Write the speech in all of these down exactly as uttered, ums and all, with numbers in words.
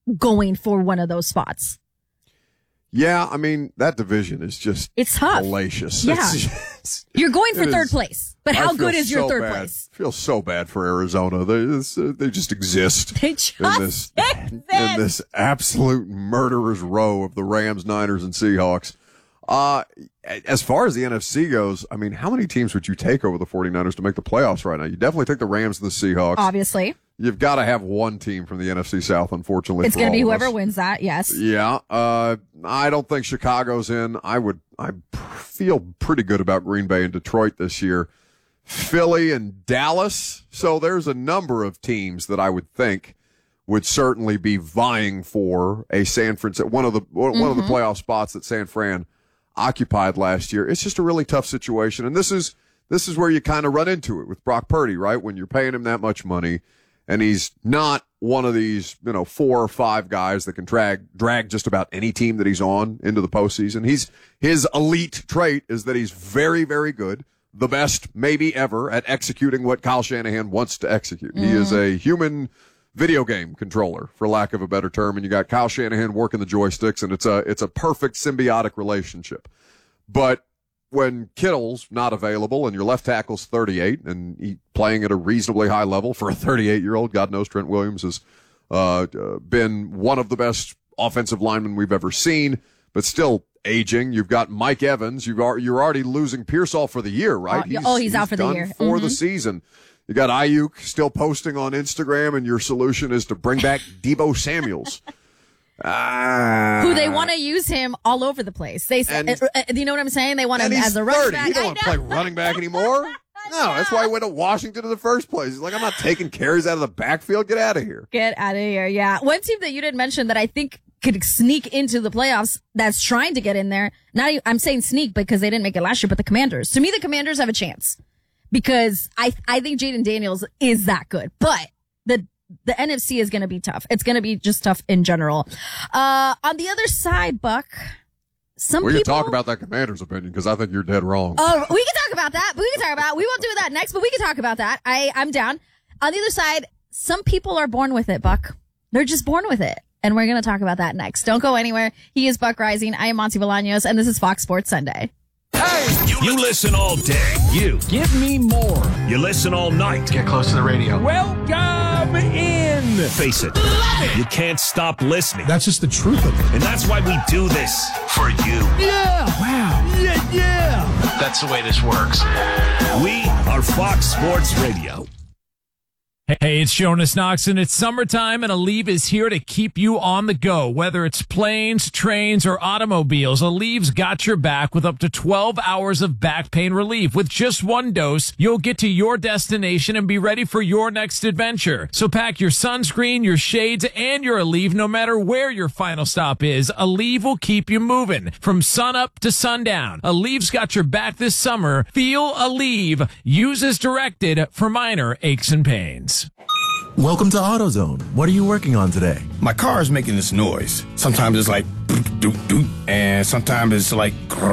going for one of those spots. Yeah, I mean, that division is just it's tough. Hellacious. Yeah. It's just, You're going for third is, place, but how good is your so third bad. place? I feel so bad for Arizona. They, this, uh, they just exist They just in this, exist. in this absolute murderer's row of the Rams, Niners, and Seahawks. Uh, as far as the N F C goes, I mean, how many teams would you take over the 49ers to make the playoffs right now? You definitely take the Rams and the Seahawks. Obviously. You've got to have one team from the N F C South, unfortunately. It's going to be whoever us. wins that, yes. Yeah. Uh, I don't think Chicago's in. I would, I feel pretty good about Green Bay and Detroit this year. Philly and Dallas. So there's a number of teams that I would think would certainly be vying for a San Francisco, one of the, one mm-hmm. of the playoff spots that San Fran occupied last year. It's just a really tough situation. And this is, this is where you kind of run into it with Brock Purdy, right? When you're paying him that much money. And he's not one of these, you know, four or five guys that can drag drag just about any team that he's on into the postseason. He's his elite trait is that he's very, very good, the best maybe ever at executing what Kyle Shanahan wants to execute. Mm. He is a human video game controller, for lack of a better term, and you got Kyle Shanahan working the joysticks, and it's a it's a perfect symbiotic relationship. But when Kittle's not available and your left tackle's thirty-eight and he playing at a reasonably high level for a thirty-eight-year-old, God knows Trent Williams has uh, uh, been one of the best offensive linemen we've ever seen, but still aging. You've got Mike Evans. You've are, you're already losing Pearsall for the year, right? Oh, he's, oh, he's, he's out for done the year. For mm-hmm. the season. You got Ayuk still posting on Instagram, and your solution is to bring back Deebo Samuels. Ah. Who they want to use him all over the place. They, and, uh, uh, you know what I'm saying? They want him as a running back. He don't want to play running back anymore. No, that's why he went to Washington in the first place. He's like, I'm not taking carries out of the backfield. Get out of here. Get out of here. Yeah. One team that you didn't mention that I think could sneak into the playoffs that's trying to get in there. Not even, I'm saying sneak because they didn't make it last year, but the Commanders. To me, the Commanders have a chance because I I think Jaden Daniels is that good, but the The N F C is going to be tough. It's going to be just tough in general. Uh, on the other side, Buck, some we people... We can talk about that Commander's opinion because I think you're dead wrong. Oh, we can talk about that. We can talk about We won't do that next, but we can talk about that. I, I'm down. On the other side, some people are born with it, Buck. They're just born with it. And we're going to talk about that next. Don't go anywhere. He is Buck Rising. I am Monty Bolaños, and this is Fox Sports Sunday. Hey! You, you listen all day. You. Give me more. You listen all night. Get close to the radio. Welcome in. Face it. it. You can't stop listening. That's just the truth of it. And that's why we do this. For you. Yeah. Wow. Yeah, yeah. That's the way this works. We are Fox Sports Radio. Hey, it's Jonas Knox, and it's summertime, and Aleve is here to keep you on the go. Whether it's planes, trains, or automobiles, Aleve's got your back with up to twelve hours of back pain relief. With just one dose, you'll get to your destination and be ready for your next adventure. So pack your sunscreen, your shades, and your Aleve no matter where your final stop is. Aleve will keep you moving from sunup to sundown. Aleve's got your back this summer. Feel Aleve. Use as directed for minor aches and pains. Welcome to AutoZone. What are you working on today? My car is making this noise. Sometimes it's like doot, doot, doot, and sometimes it's like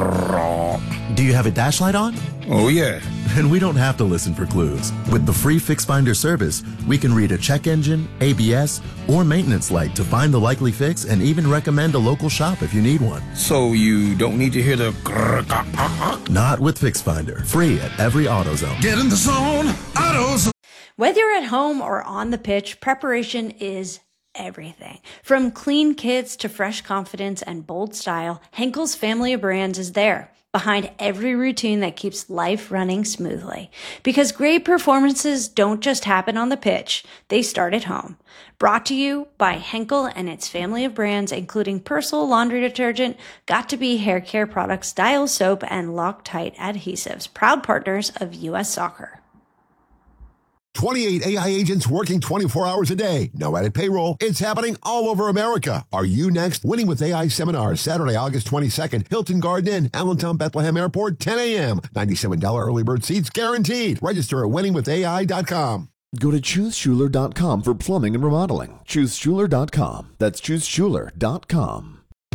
grrr. Do you have a dash light on? Oh, yeah. Then we don't have to listen for clues. With the free Fix Finder service, we can read a check engine, A B S, or maintenance light to find the likely fix and even recommend a local shop if you need one. So you don't need to hear the grrr, grrr, grrr. Not with Fix Finder. Free at every AutoZone. Get in the zone, AutoZone. Whether you're at home or on the pitch, preparation is everything. From clean kits to fresh confidence and bold style, Henkel's family of brands is there, behind every routine that keeps life running smoothly. Because great performances don't just happen on the pitch, they start at home. Brought to you by Henkel and its family of brands, including Persil laundry detergent, Got2b hair care products, Dial soap, and Loctite adhesives, proud partners of U S Soccer. twenty-eight A I agents working twenty-four hours a day. No added payroll. It's happening all over America. Are you next? Winning with A I seminar, Saturday, August twenty-second, Hilton Garden Inn, Allentown, Bethlehem Airport, ten a.m. ninety-seven dollars early bird seats guaranteed. Register at winning with A I dot com. Go to choose schuler dot com for plumbing and remodeling. choose schuler dot com. That's choose schuler dot com.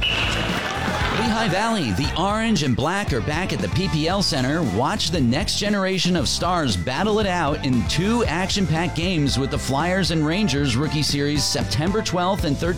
Lehigh Valley, the orange and black are back at the P P L Center. Watch the next generation of stars battle it out in two action-packed games with the Flyers and Rangers Rookie Series September twelfth and thirteenth.